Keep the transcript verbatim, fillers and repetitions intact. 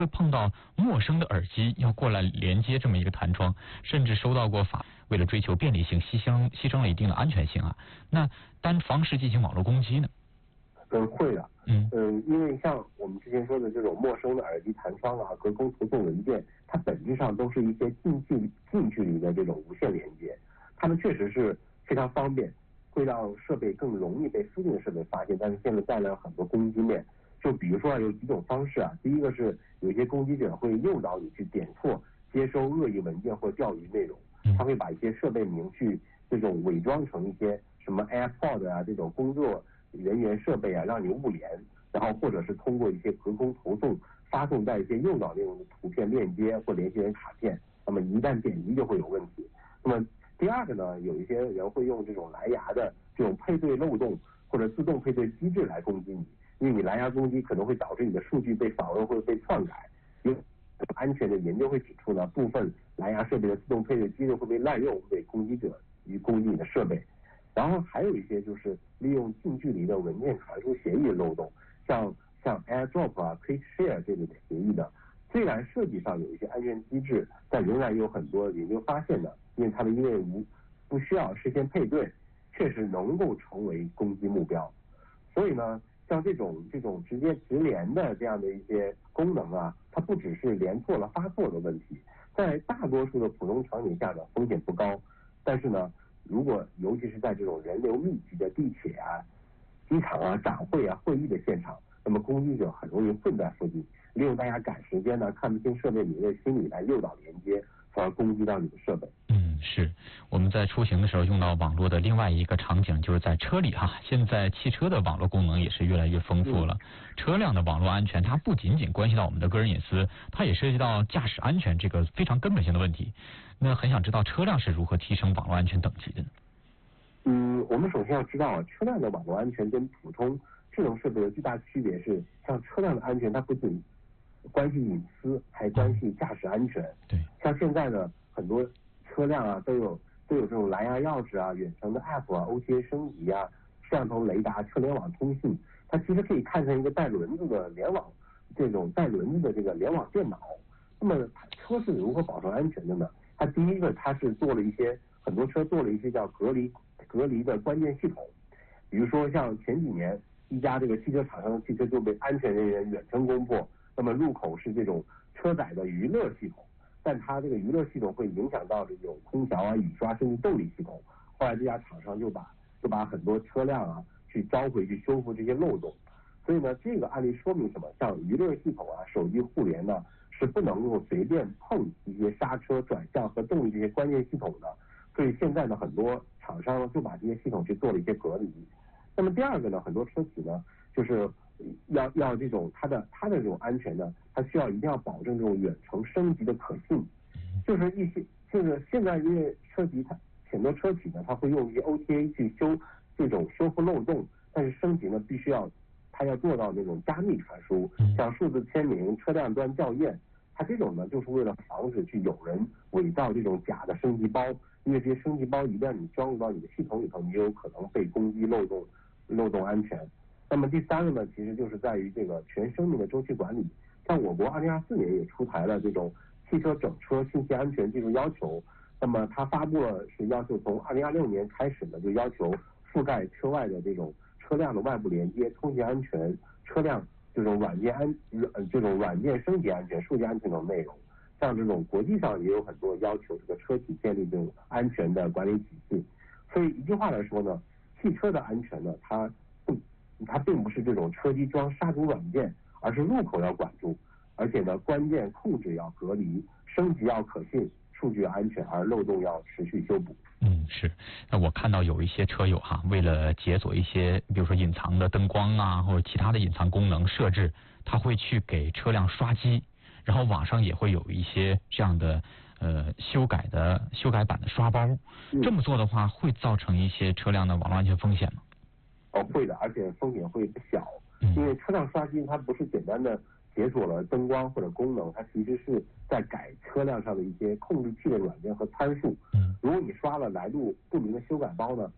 会碰到陌生的耳机要过来连接这么一个弹窗，甚至收到过法为了追求便利性牺牲牺牲了一定的安全性啊。那单方式进行网络攻击呢？ 嗯，会的。 嗯嗯，因为像我们之前说的这种陌生的耳机弹窗啊、隔空投送文件，它本质上都是一些近距离近距离的这种无线连接，它们确实是非常方便，会让设备更容易被附近的设备发现，但是现在带来了很多攻击面。就比如说有几种方式啊，第一个是有一些攻击者会诱导你去点错接收恶意文件或钓鱼内容，他会把一些设备名去这种伪装成一些什么 AirPod 啊这种工作人员设备啊，让你误连，然后或者是通过一些隔空投送发送带一些诱导内容的图片链接或联系人卡片，那么一旦点击就会有问题。那么第二个呢，有一些人会用这种蓝牙的这种配对漏洞或者自动配对机制来攻击你，因为你蓝牙攻击可能会导致你的数据被访问或者被篡改。有安全的研究会指出呢，部分蓝牙设备的自动配对机制会被滥用，被攻击者于攻击你的设备。然后还有一些就是利用近距离的文件传输协议的漏洞，像像 AirDrop 啊、Quick Share 这类的协议的，虽然设计上有一些安全机制，但仍然有很多研究发现的，因为它们因为无不需要事先配对，确实能够成为攻击目标。所以呢，像这种这种直接直连的这样的一些功能啊，它不只是连错了发错的问题，在大多数的普通场景下呢风险不高，但是呢，如果尤其是在这种人流密集的地铁啊、机场啊、展会啊、会议的现场，那么攻击者很容易混在附近，利用大家赶时间呢、看不清设备里的心理来诱导连接，从而攻击到你的设备。 嗯，是我们在出行的时候用到网络的另外一个场景，就是在车里哈。现在汽车的网络功能也是越来越丰富了。车辆的网络安全，它不仅仅关系到我们的个人隐私，它也涉及到驾驶安全这个非常根本性的问题。那很想知道车辆是如何提升网络安全等级的呢？ 嗯，我们首先要知道啊，车辆的网络安全跟普通智能设备的最大区别是，像车辆的安全，它不仅关系隐私，还关系驾驶安全。 对， 像现在呢，很多车辆啊都有都有这种蓝牙钥匙啊、远程的 App 啊、O T A 升级啊、摄像头雷达、车联网通信，它其实可以看成一个带轮子的联网，这种带轮子的这个联网电脑。那么车是如何保证安全的呢？它第一个，它是做了一些很多车做了一些叫隔离隔离的关键系统，比如说像前几年一家这个汽车厂商的汽车就被安全人员远程攻破，那么入口是这种车载的娱乐系统，但它这个娱乐系统会影响到这种空调啊、雨刷甚至动力系统。后来这家厂商就把就把很多车辆啊去召回去修复这些漏洞。所以呢，这个案例说明什么？像娱乐系统啊、手机互联呢，是不能够随便碰一些刹车、转向和动力这些关键系统的。所以现在呢，很多厂商就把这些系统去做了一些隔离。那么第二个呢，很多车企呢，就是要要这种它的它的这种安全呢，它需要一定要保证这种远程升级的可信。就是一些就是现在因为车企它很多车企呢，它会用一些 O T A 去修这种修复漏洞，但是升级呢必须要它要做到那种加密传输，像数字签名、车辆端校验，它这种呢就是为了防止去有人伪造这种假的升级包，因为这些升级包一旦你装入到你的系统里头，你就有可能被攻击漏洞漏洞安全。那么第三个呢，其实就是在于这个全生命的周期管理。像我国二零二四年也出台了这种汽车整车信息安全技术要求，那么它发布了是要求从二零二六年开始呢，就要求覆盖车外的这种车辆的外部连接、通信安全、车辆这种软件安呃这种软件升级安全、数据安全等内容。像这种国际上也有很多要求这个车企建立这种安全的管理体系。所以一句话来说呢，汽车的安全呢，它不它并不是这种车机装杀毒软件，而是入口要管住，而且呢关键控制要隔离，升级要可信，数据安全，而漏洞要持续修补。 嗯，是。那我看到有一些车友哈，为了解锁一些，比如说隐藏的灯光啊，或者其他的隐藏功能设置，他会去给车辆刷机，然后网上也会有一些这样的呃修改的修改版的刷包。 嗯、 这么做的话，会造成一些车辆的网络安全风险吗？ 哦，会的，而且风险会不小。因为车辆刷新它不是简单的解锁了灯光或者功能，它其实是在改车辆上的一些控制器的软件和参数。如果你刷了来路不明的修改包呢，